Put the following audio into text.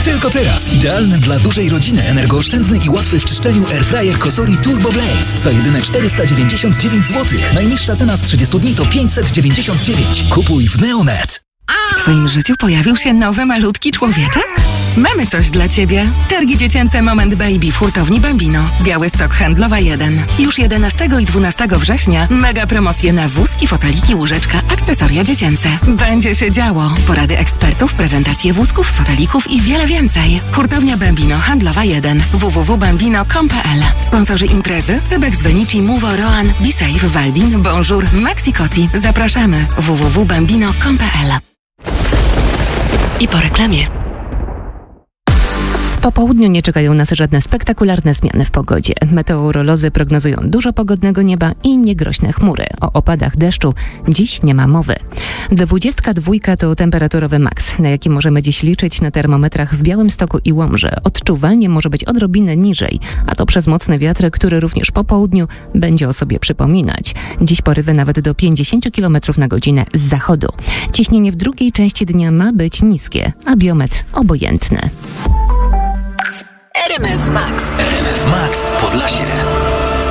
Tylko teraz. Idealny dla dużej rodziny, energooszczędny i łatwy w czyszczeniu airfryer Cosori Turbo Blaze. Za jedyne 499 zł. Najniższa cena z 30 dni to 599. Kupuj w Neonet. W Twoim życiu pojawił się nowy, malutki człowieczek? Mamy coś dla Ciebie. Targi dziecięce Moment Baby w hurtowni Bambino. Białystok Handlowa 1. Już 11 i 12 września mega promocje na wózki, foteliki, łóżeczka, akcesoria dziecięce. Będzie się działo. Porady ekspertów, prezentacje wózków, fotelików i wiele więcej. Hurtownia Bambino Handlowa 1. www.bambino.com.pl. Sponsorzy imprezy Cebex Venici, Muvo, Roan, BeSafe, Waldin, Bonjour, Maxikosi. Zapraszamy. www.bambino.com.pl. I po reklamie. Po południu nie czekają nas żadne spektakularne zmiany w pogodzie. Meteorolodzy prognozują dużo pogodnego nieba i niegroźne chmury. O opadach deszczu dziś nie ma mowy. 22 to temperaturowy maks, na jaki możemy dziś liczyć na termometrach w Białymstoku i Łomży. Odczuwalnie może być odrobinę niżej, a to przez mocny wiatr, który również po południu będzie o sobie przypominać. Dziś porywy nawet do 50 km na godzinę z zachodu. Ciśnienie w drugiej części dnia ma być niskie, a biometr obojętny. RMF Max. RMF Max Podlasie.